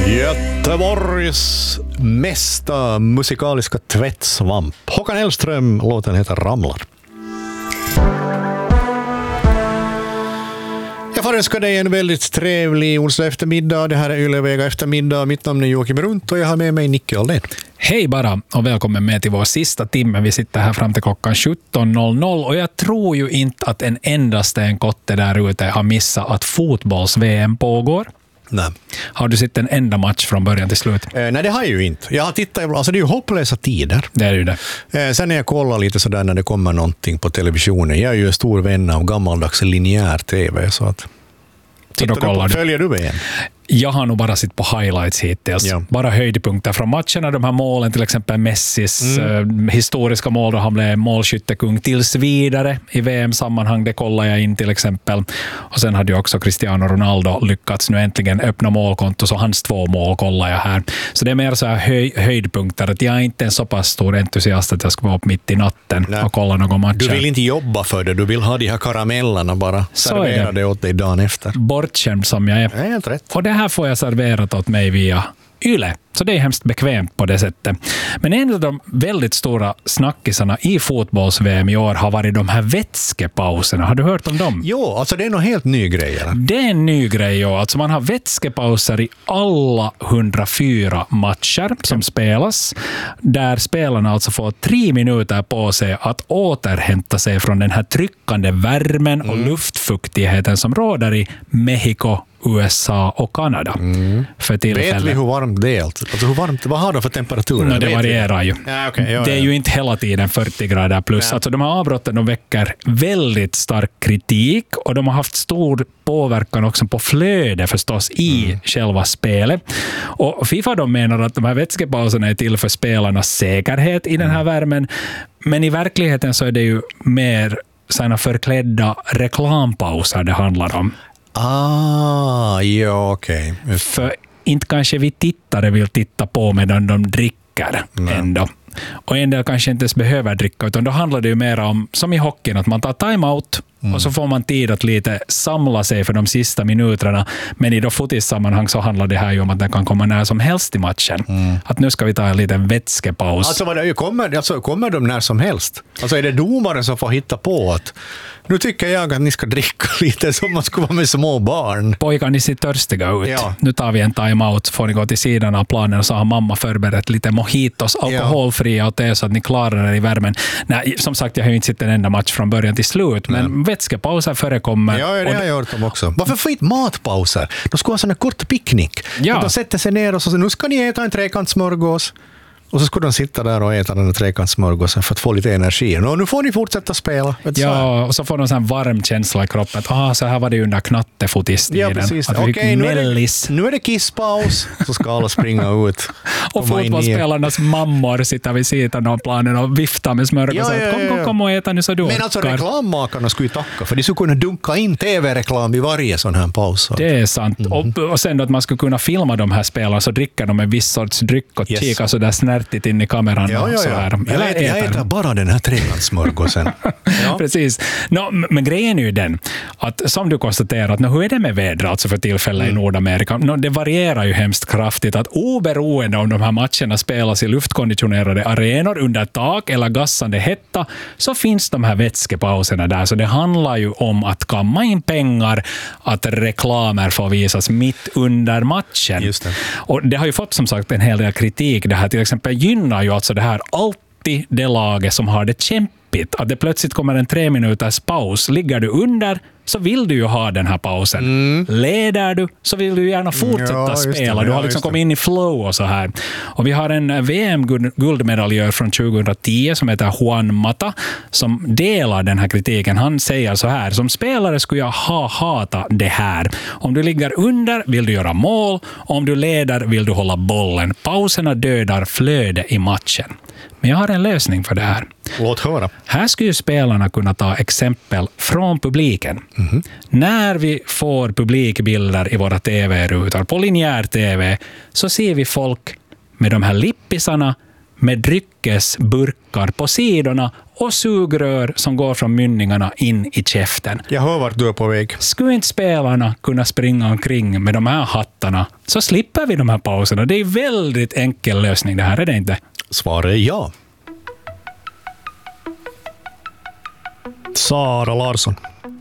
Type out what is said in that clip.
Göteborgs mesta musikaliska tvättsvamp. Håkan Hellström, låten heter Ramlar. Jag får önska dig en väldigt trevlig onsdag eftermiddag. Det här är Ylevega eftermiddag. Mitt namn är Joakim Runt och jag har med mig Nicke Aldén. Hej bara och välkommen med till vår sista timme. Vi sitter här fram till klockan 17.00 och jag tror ju inte att en endaste en kotte där ute har missat att fotbolls-VM pågår. Nej. Har du sett en enda match från början till slut? Nej, det har jag ju inte. Jag har tittat, alltså det är ju hopplösa tider. Det är ju det. Sen när jag kollar lite sådär när det kommer någonting på televisionen. Jag är ju en stor vän av gammaldags linjär tv. Så att... Följer du igen? Jag har nog bara sitt på highlights hittills. Ja. Bara höjdpunkter från matcherna. De här målen, till exempel Messis historiska mål då han blev målskyttekung tills vidare i VM-sammanhang. Det kollar jag in till exempel. Och sen hade ju också Cristiano Ronaldo lyckats nu äntligen öppna målkonto, så hans 2 mål kollar jag här. Så det är mer så här höjdpunkter. Att jag är inte en så pass stor entusiast att jag ska vara upp mitt i natten och kolla någon match. Du vill inte jobba för det. Du vill ha de här karamellerna bara. Servera det åt dig dagen efter. Bortskämd som jag är. Det är helt rätt. Och det här får jag serverat åt mig via Yle. Så det är hemskt bekvämt på det sättet. Men en av de väldigt stora snackisarna i fotbolls-VM i år har varit de här vätskepauserna. Har du hört om dem? Jo, alltså det är något helt ny grej. Eller? Det är en ny grej, ja. Alltså man har vätskepauser i alla 104 matcher som spelas. Där spelarna alltså får 3 minuter på sig att återhämta sig från den här tryckande värmen och luftfuktigheten som råder i Mexiko, USA och Kanada. För tillfället. Vet vi hur varmt det är? Alltså hur varmt, vad har de för temperatur? No, det varierar ju. Ja, okay, det är ju inte hela tiden 40 grader plus. Ja. Alltså de här avbrotten de väcker väldigt stark kritik och de har haft stor påverkan också på flöde förstås i själva spelet. Och FIFA de menar att de här vätskepauserna är till för spelarnas säkerhet i den här värmen. Men i verkligheten så är det ju mer sådana förklädda reklampauser det handlar om. Ja, okej. Okay. För inte kanske vi tittare vill titta på medan de dricker ändå. Och en del kanske inte ens behöver dricka, utan då handlar det ju mer om, som i hockeyn, att man tar time-out och så får man tid att lite samla sig för de sista minuterna. Men i då fotissammanhang så handlar det här ju om att den kan komma när som helst i matchen. Att nu ska vi ta en liten vätskepaus. Alltså kommer de när som helst? Alltså är det domaren som får hitta på att nu tycker jag att ni ska dricka lite som man skulle vara med små barn. Pojkar, ni ser törstiga ut. Ja. Nu tar vi en time-out, får ni gå till sidan av planen och så har mamma förberett lite mojitos, alkoholfria och det så att ni klarar er i värmen. Nej, som sagt, jag har ju inte sett en enda match från början till slut, men vätskepauser förekommer. Ja, det har jag gjort dem också. Varför får inte matpauser? De ska ha sån en kort picknick. Ja. De sätter sig ner och så nu ska ni äta en trekantsmörgås. Och så skulle de sitta där och äta den här trekantsmörgåsen för att få lite energi. Och nu får ni fortsätta spela. Ja, och så får de en varm känsla i kroppen. Så här var det ju under knattefotistiden. Ja, precis. Okej, nu är det kisspaus. Så ska alla springa ut. Och fotbollsspelarnas mammor sitter vid sidan av planen och viftar med smörgåsen. Kom och äta nu så du. Men alltså reklammakarna skulle ju tacka. För de skulle kunna dunka in tv-reklam i varje sån här paus. Det är sant. Och sen att man skulle kunna filma de här spelarna så dricker de en viss sorts dryck och kika så där snärtigt in i kameran. Ja. Så här. Jag äter bara den här trekantsmörgåsen. Precis. Men grejen är ju den att som du konstaterat, hur är det med vädret alltså för tillfället i Nordamerika? Det varierar ju hemskt kraftigt att oberoende om de här matcherna spelas i luftkonditionerade arenor under tak eller gassande hetta så finns de här vätskepauserna där. Så det handlar ju om att kamma in pengar, att reklamer får visas mitt under matchen. Just det. Och det har ju fått som sagt en hel del kritik. Det här till exempel gynnar ju alltså det här alltid det laget som har det kämpigt. Att det plötsligt kommer en 3 minuters paus. Ligger du under så vill du ju ha den här pausen. Leder du så vill du gärna fortsätta spela. Du har liksom kommit in i flow och så här. Och vi har en VM-guldmedaljör från 2010 som heter Juan Mata som delar den här kritiken. Han säger så här: som spelare skulle jag hata det här. Om du ligger under vill du göra mål. Om du leder vill du hålla bollen. Pauserna dödar flöde i matchen. Men jag har en lösning för det här. Låt höra. Här skulle ju spelarna kunna ta exempel från publiken. När vi får publikbilder i våra tv-rutor på linjär tv så ser vi folk med de här lippisarna med dryckesburkar på sidorna och sugrör som går från mynningarna in i käften. Jag hör vart du är på väg. Skulle inte spelarna kunna springa omkring med de här hattarna så slipper vi de här pauserna. Det är väldigt enkel lösning det här, är det inte? Svaret är ja. Sara Larsson.